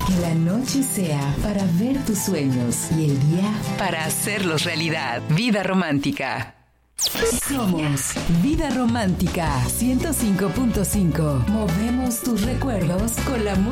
Que la noche sea para ver tus sueños y el día para hacerlos realidad. Vida romántica. Somos Vida Romántica 105.5. Movemos tus recuerdos con la música.